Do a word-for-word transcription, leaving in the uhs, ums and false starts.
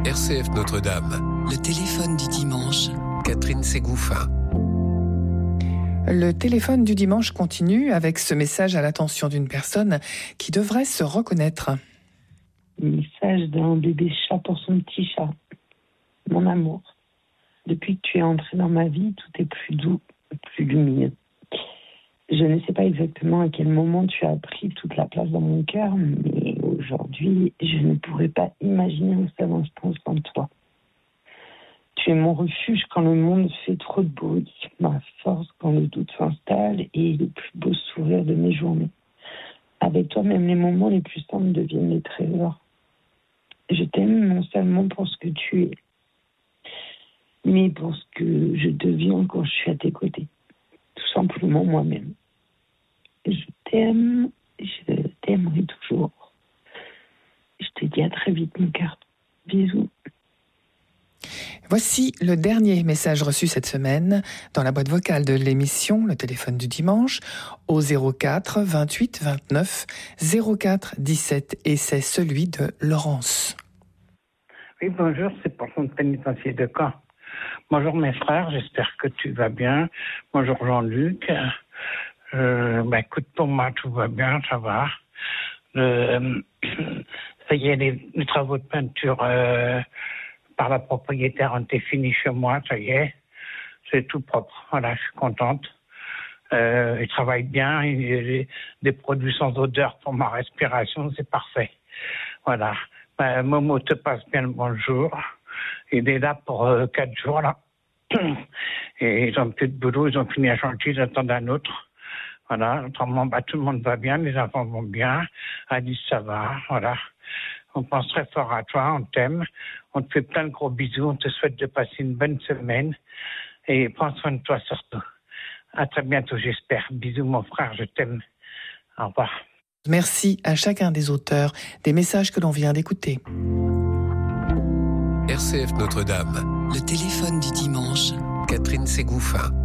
R C F Notre-Dame. Le téléphone du dimanche. Catherine Ségouffin. Le téléphone du dimanche continue avec ce message à l'attention d'une personne qui devrait se reconnaître. Message d'un bébé chat pour son petit chat. Mon amour, depuis que tu es entré dans ma vie, tout est plus doux, plus lumineux. Je ne sais pas exactement à quel moment tu as pris toute la place dans mon cœur, mais aujourd'hui, je ne pourrais pas imaginer un seul instant sans toi. Tu es mon refuge quand le monde fait trop de bruit, ma force quand le doute s'installe et le plus beau sourire de mes journées. Avec toi, même les moments les plus simples deviennent des trésors. Je t'aime non seulement pour ce que tu es, mais pour ce que je deviens quand je suis à tes côtés. Tout simplement moi-même. Je t'aime, je t'aimerai toujours. Je te dis à très vite, mon cœur. Bisous. Voici le dernier message reçu cette semaine dans la boîte vocale de l'émission Le téléphone du dimanche au zéro quatre vingt-huit vingt-neuf zéro quatre dix-sept et c'est celui de Laurence. Oui, bonjour, c'est pour son pénitencier de Caen. Bonjour mes frères, j'espère que tu vas bien. Bonjour Jean-Luc. Euh, bah, écoute, pour moi tout va bien, ça va. Euh, ça y est, les, les travaux de peinture euh, par la propriétaire ont été finis chez moi, ça y est. C'est tout propre, voilà, je suis contente. Euh, il travaille bien, il a des produits sans odeur pour ma respiration, c'est parfait. Voilà. Bah, Momo te passe bien le bonjour. Il est là pour euh, quatre jours, là. Et ils n'ont plus de boulot, ils ont fini un chantier, ils attendent un autre. Voilà, autrement, bah, tout le monde va bien, les enfants vont bien. Alice, ça va, voilà. On pense très fort à toi, on t'aime. On te fait plein de gros bisous, on te souhaite de passer une bonne semaine. Et prends soin de toi surtout. À très bientôt, j'espère. Bisous, mon frère, je t'aime. Au revoir. Merci à chacun des auteurs des messages que l'on vient d'écouter. R C F Notre-Dame. Le téléphone du dimanche. Catherine Ségouffin.